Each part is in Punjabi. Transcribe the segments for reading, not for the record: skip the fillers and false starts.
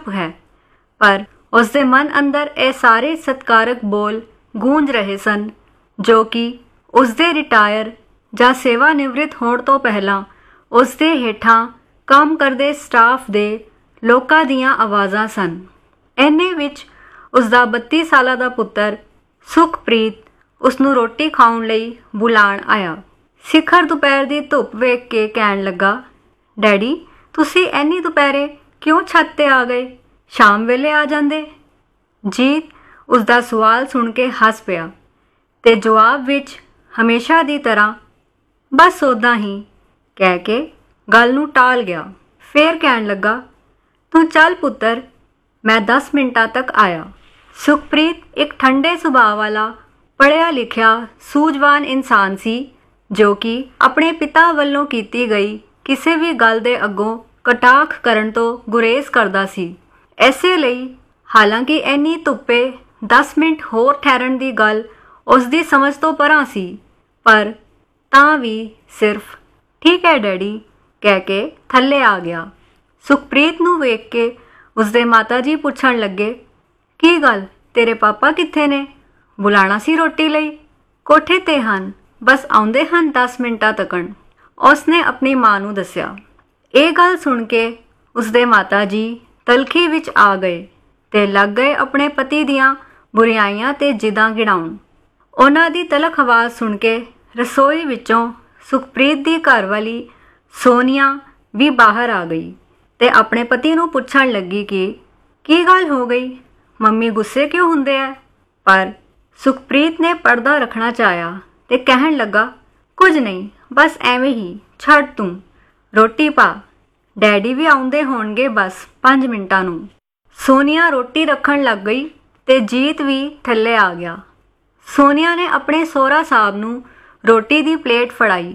ਚੁੱਪ ਹੈ। ਪਰ ਉਸਦੇ ਮਨ ਅੰਦਰ ਇਹ ਸਾਰੇ ਸਤਿਕਾਰਕ ਬੋਲ ਗੂੰਜ ਰਹੇ ਸਨ ਜੋ ਕਿ ਉਸਦੇ ਰਿਟਾਇਰ ਜਾਂ ਸੇਵਾ ਨਿਵ੍ਰਿਤ ਹੋਣ ਤੋਂ ਪਹਿਲਾਂ ਉਸਦੇ ਹੇਠਾਂ ਕੰਮ ਕਰਦੇ ਸਟਾਫ ਦੇ ਲੋਕਾਂ ਦੀਆਂ ਆਵਾਜ਼ਾਂ ਸਨ। ਇੰਨੇ ਵਿੱਚ ਉਸਦਾ 32 ਸਾਲਾਂ ਦਾ ਪੁੱਤਰ ਸੁਖਪ੍ਰੀਤ ਉਸਨੂੰ ਰੋਟੀ ਖਾਣ ਲਈ ਬੁਲਾਉਣ ਆਇਆ। ਸਿਖਰ ਦੁਪਹਿਰ ਦੀ ਧੁੱਪ ਵੇਖ ਕੇ ਕਹਿਣ ਲੱਗਾ, ਡੈਡੀ ਤੁਸੀਂ ਇੰਨੀ ਦੁਪਹਿਰੇ ਕਿਉਂ ਛੱਤ 'ਤੇ ਆ ਗਏ? ਸ਼ਾਮ ਵੇਲੇ ਆ ਜਾਂਦੇ। ਜੀਤ ਉਸਦਾ ਸਵਾਲ ਸੁਣ ਕੇ ਹੱਸ ਪਿਆ ਤੇ ਜਵਾਬ ਵਿੱਚ ਹਮੇਸ਼ਾ ਦੀ ਤਰ੍ਹਾਂ ਬਸ ਉੱਦਾਂ ਹੀ ਕਹਿ ਕੇ ਗੱਲ ਨੂੰ ਟਾਲ ਗਿਆ। ਫੇਰ ਕਹਿਣ ਲੱਗਾ, ਤੂੰ ਚੱਲ ਪੁੱਤਰ, ਮੈਂ 10 ਮਿੰਟਾਂ ਤੱਕ ਆਇਆ। ਸੁਖਪ੍ਰੀਤ ਇੱਕ ਠੰਡੇ ਸੁਭਾਅ ਵਾਲਾ ਪੜ੍ਹਿਆ ਲਿਖਿਆ ਸੂਝਵਾਨ ਇਨਸਾਨ ਸੀ ਜੋ ਕਿ ਆਪਣੇ ਪਿਤਾ ਵੱਲੋਂ ਕੀਤੀ ਗਈ ਕਿਸੇ ਵੀ ਗੱਲ ਦੇ ਅੱਗੋਂ ਕਟਾਖ ਕਰਨ ਤੋਂ ਗੁਰੇਜ਼ ਕਰਦਾ ਸੀ। ਇਸੇ ਲਈ ਹਾਲਾਂਕਿ ਇੰਨੀ ਧੁੱਪੇ 10 ਮਿੰਟ ਹੋਰ ਠਹਿਰਨ ਦੀ ਗੱਲ ਉਸਦੀ ਸਮਝ ਤੋਂ ਪਰਾਂ ਸੀ, ਪਰ ਤਾਂ ਵੀ ਸਿਰਫ ਠੀਕ ਹੈ ਡੈਡੀ ਕਹਿ ਕੇ ਥੱਲੇ ਆ ਗਿਆ। ਸੁਖਪ੍ਰੀਤ ਨੂੰ ਵੇਖ ਕੇ ਉਸਦੇ ਮਾਤਾ ਜੀ ਪੁੱਛਣ ਲੱਗੇ, ਕੀ ਗੱਲ ਤੇਰੇ ਪਾਪਾ ਕਿੱਥੇ ਨੇ? ਬੁਲਾਣਾ ਸੀ ਰੋਟੀ ਲਈ? ਕੋਠੇ 'ਤੇ ਹਨ, ਬਸ ਆਉਂਦੇ ਹਨ 10 ਮਿੰਟਾਂ ਤੱਕਣ, ਉਸਨੇ ਆਪਣੀ ਮਾਂ ਨੂੰ ਦੱਸਿਆ। ਇਹ ਗੱਲ ਸੁਣ ਕੇ ਉਸਦੇ ਮਾਤਾ ਜੀ ਤਲਖੀ ਵਿੱਚ ਆ ਗਏ ਤੇ ਲੱਗ ਗਏ ਆਪਣੇ ਪਤੀ ਦੀਆਂ ਬੁਰਾਈਆਂ ਤੇ ਜਿੱਦਾਂ ਗਿਣਾਉਣ। ਉਹਨਾਂ ਦੀ ਤਲਖ ਆਵਾਜ਼ ਸੁਣ ਕੇ ਰਸੋਈ ਵਿੱਚੋਂ ਸੁਖਪ੍ਰੀਤ ਦੀ ਘਰਵਾਲੀ ਸੋਨੀਆ ਵੀ ਬਾਹਰ ਆ ਗਈ ਤੇ ਆਪਣੇ ਪਤੀ ਨੂੰ ਪੁੱਛਣ ਲੱਗੀ ਕਿ ਕੀ ਗੱਲ ਹੋ ਗਈ, ਮੰਮੀ ਗੁੱਸੇ ਕਿਉਂ ਹੁੰਦੇ ਐ? ਪਰ ਸੁਖਪ੍ਰੀਤ ਨੇ ਪਰਦਾ ਰੱਖਣਾ ਚਾਹਿਆ ਤੇ ਕਹਿਣ ਲੱਗਾ, ਕੁਝ ਨਹੀਂ, ਬਸ ਐਵੇਂ ਹੀ, ਛੱਡ ਤੂੰ, ਰੋਟੀ ਪਾ, ਡੈਡੀ ਵੀ ਆਉਂਦੇ ਹੋਣਗੇ ਬਸ 5 ਮਿੰਟਾਂ ਨੂੰ। ਸੋਨੀਆ ਰੋਟੀ ਰੱਖਣ ਲੱਗ ਗਈ ਤੇ ਜੀਤ ਵੀ ਥੱਲੇ ਆ ਗਿਆ। ਸੋਨੀਆ ਨੇ ਆਪਣੇ ਸਹੁਰਾ ਸਾਹਿਬ ਨੂੰ ਰੋਟੀ ਦੀ ਪਲੇਟ ਫੜਾਈ।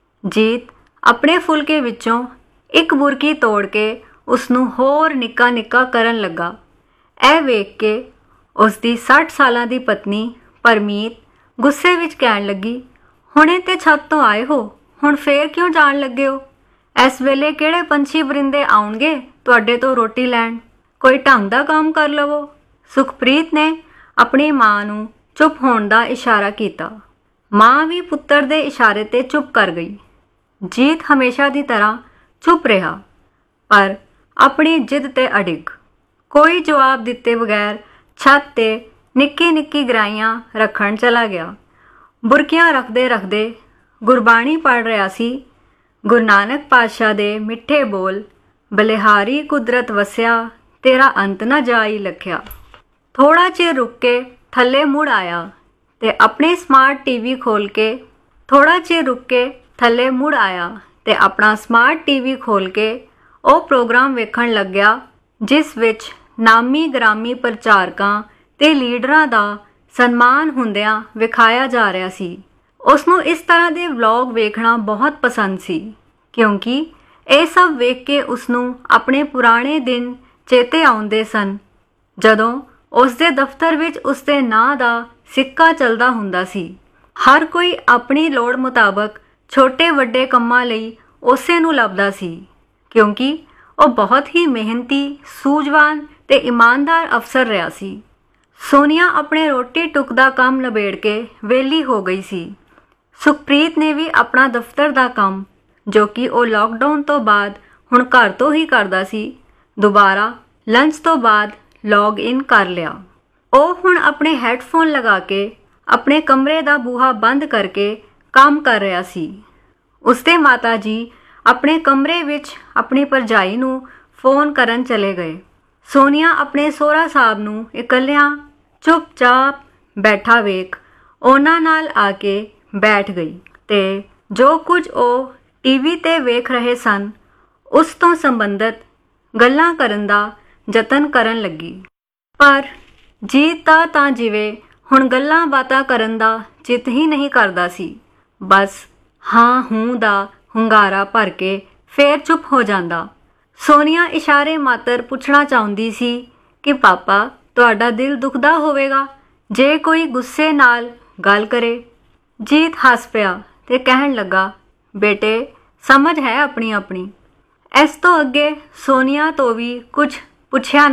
ਜੀਤ ਆਪਣੇ ਫੁਲਕੇ ਵਿੱਚੋਂ ਇੱਕ ਬੁਰਕੀ ਤੋੜ ਕੇ ਉਸਨੂੰ ਹੋਰ ਨਿੱਕਾ ਨਿੱਕਾ ਕਰਨ ਲੱਗਾ। ਇਹ ਵੇਖ ਕੇ ਉਸਦੀ 60 ਸਾਲਾਂ ਦੀ ਪਤਨੀ ਪਰਮੀਤ ਗੁੱਸੇ ਵਿੱਚ ਕਹਿਣ ਲੱਗੀ, ਹੁਣੇ ਤੇ ਛੱਤ ਤੋਂ ਆਏ ਹੋ, ਹੁਣ ਫੇਰ ਕਿਉਂ ਜਾਣ ਲੱਗੇ ਹੋ? ਇਸ ਵੇਲੇ ਕਿਹੜੇ ਪੰਛੀ ਬਰਿੰਦੇ ਆਉਣਗੇ ਤੁਹਾਡੇ ਤੋਂ ਰੋਟੀ ਲੈਣ? ਕੋਈ ਢੰਗ ਦਾ ਕੰਮ ਕਰ ਲਵੋ। ਸੁਖਪ੍ਰੀਤ ਨੇ ਆਪਣੀ ਮਾਂ ਨੂੰ ਚੁੱਪ ਹੋਣ ਦਾ ਇਸ਼ਾਰਾ ਕੀਤਾ। ਮਾਂ ਵੀ ਪੁੱਤਰ ਦੇ ਇਸ਼ਾਰੇ ਤੇ ਚੁੱਪ ਕਰ ਗਈ। ਜੀਤ ਹਮੇਸ਼ਾ ਦੀ ਤਰ੍ਹਾਂ ਚੁੱਪ ਰਿਹਾ, ਪਰ ਆਪਣੀ ਜਿੱਦ ਤੇ ਅੜਿੱਗ। ਕੋਈ ਜਵਾਬ ਦਿੱਤੇ ਬਗੈਰ ਛੱਤ ਤੇ ਨਿੱਕੀ ਨਿੱਕੀ ਗਰਾਈਆਂ ਰੱਖਣ ਚਲਾ ਗਿਆ। ਬੁਰਕੀਆਂ ਰੱਖਦੇ ਰੱਖਦੇ ਗੁਰਬਾਣੀ ਪੜ੍ਹ ਰਿਹਾ ਸੀ। ਗੁਰੂ ਨਾਨਕ ਪਾਤਸ਼ਾਹ ਦੇ ਮਿੱਠੇ ਬੋਲ, ਬਲਿਹਾਰੀ ਕੁਦਰਤ ਵਸਿਆ, ਤੇਰਾ ਅੰਤ ਨਾ ਜਾਈ ਲਖਿਆ। ਥੋੜਾ ਚਿਰ ਰੁਕ ਕੇ ਥੱਲੇ ਮੁੜ ਆਇਆ ਤੇ ਆਪਣੇ ਸਮਾਰਟ ਟੀਵੀ ਖੋਲ ਕੇ ਉਹ ਪ੍ਰੋਗਰਾਮ ਵੇਖਣ ਲੱਗਿਆ ਜਿਸ ਵਿੱਚ ਨਾਮੀ ਗ੍ਰਾਮੀ ਪ੍ਰਚਾਰਕਾਂ ਤੇ ਲੀਡਰਾਂ ਦਾ ਸਨਮਾਨ ਹੁੰਦਿਆਂ ਵਿਖਾਇਆ ਜਾ ਰਿਹਾ ਸੀ। ਉਸਨੂੰ ਇਸ ਤਰ੍ਹਾਂ ਦੇ ਵਲੌਗ ਵੇਖਣਾ ਬਹੁਤ ਪਸੰਦ ਸੀ ਕਿਉਂਕਿ ਇਹ ਸਭ ਵੇਖ ਕੇ ਉਸਨੂੰ ਆਪਣੇ ਪੁਰਾਣੇ ਦਿਨ ਚੇਤੇ ਆਉਂਦੇ ਸਨ ਜਦੋਂ ਉਸਦੇ ਦਫ਼ਤਰ ਵਿੱਚ ਉਸਦੇ ਨਾਂ ਦਾ ਸਿੱਕਾ ਚੱਲਦਾ ਹੁੰਦਾ ਸੀ। ਹਰ ਕੋਈ ਆਪਣੀ ਲੋੜ ਮੁਤਾਬਕ ਛੋਟੇ ਵੱਡੇ ਕੰਮਾਂ ਲਈ ਉਸੇ ਨੂੰ ਲੱਭਦਾ ਸੀ ਕਿਉਂਕਿ ਉਹ ਬਹੁਤ ਹੀ ਮਿਹਨਤੀ, ਸੂਝਵਾਨ ਤੇ ਇਮਾਨਦਾਰ ਅਫਸਰ ਰਿਹਾ ਸੀ। ਸੋਨੀਆ ਆਪਣੇ ਰੋਟੀ ਟੁੱਕ ਦਾ ਕੰਮ ਨਿਬੇੜ ਕੇ ਵਿਹਲੀ ਹੋ ਗਈ ਸੀ। ਸੁਖਪ੍ਰੀਤ ਨੇ ਵੀ ਆਪਣਾ ਦਫ਼ਤਰ ਦਾ ਕੰਮ, ਜੋ ਕਿ ਉਹ ਲਾਕਡਾਊਨ ਤੋਂ ਬਾਅਦ ਹੁਣ ਘਰ ਤੋਂ ਹੀ ਕਰਦਾ ਸੀ, ਦੁਬਾਰਾ ਲੰਚ ਤੋਂ ਬਾਅਦ ਲੌਗ ਇਨ ਕਰ ਲਿਆ। ਉਹ ਹੁਣ ਆਪਣੇ ਹੈੱਡਫੋਨ ਲਗਾ ਕੇ ਆਪਣੇ ਕਮਰੇ ਦਾ ਬੂਹਾ ਬੰਦ ਕਰਕੇ ਕੰਮ ਕਰ ਰਿਹਾ ਸੀ। ਉਸਦੇ ਮਾਤਾ ਜੀ ਆਪਣੇ ਕਮਰੇ ਵਿੱਚ ਆਪਣੀ ਭਰਜਾਈ ਨੂੰ ਫੋਨ ਕਰਨ ਚਲੇ ਗਏ। ਸੋਨੀਆ ਆਪਣੇ ਸਹੁਰਾ ਸਾਹਿਬ ਨੂੰ ਇਕੱਲਿਆਂ ਚੁੱਪਚਾਪ ਬੈਠਾ ਵੇਖ ਉਹਨਾਂ ਨਾਲ ਆ ਕੇ ਬੈਠ ਗਈ ਤੇ ਜੋ ਕੁਝ ਉਹ ਟੀਵੀ ਤੇ ਵੇਖ ਰਹੇ ਸਨ ਉਸ ਤੋਂ ਸੰਬੰਧਿਤ ਗੱਲਾਂ ਕਰਨ ਦਾ ਯਤਨ ਕਰਨ ਲੱਗੀ। ਪਰ ਜੀਤ ਦਾ ਤਾਂ ਜਿਵੇਂ ਹੁਣ ਗੱਲਾਂ ਬਾਤਾਂ ਕਰਨ ਦਾ ਚਿੱਤ ਹੀ ਨਹੀਂ ਕਰਦਾ ਸੀ। ਬਸ ਹਾਂ ਹੂੰ ਦਾ ਹੁੰਗਾਰਾ ਭਰ ਕੇ ਫੇਰ ਚੁੱਪ ਹੋ ਜਾਂਦਾ। ਸੋਨੀਆ ਇਸ਼ਾਰੇ ਮਾਤਰ ਪੁੱਛਣਾ ਚਾਹੁੰਦੀ ਸੀ ਕਿ ਪਾਪਾ ਤੁਹਾਡਾ ਦਿਲ ਦੁਖਦਾ ਹੋਵੇਗਾ ਜੇ ਕੋਈ ਗੁੱਸੇ ਨਾਲ ਗੱਲ ਕਰੇ। ਜੀਤ ਹੱਸ ਪਿਆ ਤੇ ਕਹਿਣ ਲੱਗਾ, ਬੇਟੇ ਸਮਝ ਹੈ ਆਪਣੀ ਆਪਣੀ। ਇਸ ਤੋਂ ਅੱਗੇ ਸੋਨੀਆ ਤੋਂ ਵੀ ਕੁਝ ਪੁੱਛਿਆ